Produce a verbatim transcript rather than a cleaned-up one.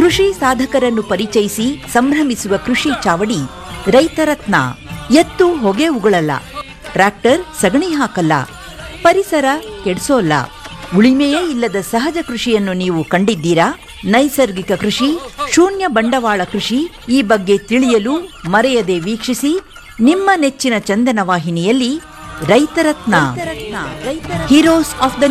ಕೃಷಿ ಸಾಧಕರನ್ನು ಪರಿಚಯಿಸಿ ಸಂಭ್ರಮಿಸುವ ಕೃಷಿ ಚಾವಡಿ ರೈತರತ್ನ. ಎತ್ತು ಹೊಗೆ ಉಗುಳಲ್ಲ, ಟ್ರ್ಯಾಕ್ಟರ್ ಸಗಣಿ ಹಾಕಲ್ಲ, ಪರಿಸರ ಕೆಡಿಸೋಲ್ಲ. ಉಳಿಮೆಯೇ ಇಲ್ಲದ ಸಹಜ ಕೃಷಿಯನ್ನು ನೀವು ಕಂಡಿದ್ದೀರಾ? ನೈಸರ್ಗಿಕ ಕೃಷಿ, ಶೂನ್ಯ ಬಂಡವಾಳ ಕೃಷಿ ಈ ಬಗ್ಗೆ ತಿಳಿಯಲು ಮರೆಯದೆ ವೀಕ್ಷಿಸಿ ನಿಮ್ಮ ನೆಚ್ಚಿನ ಚಂದನ ವಾಹಿನಿಯಲ್ಲಿ ರೈತರತ್ನ. Heroes of the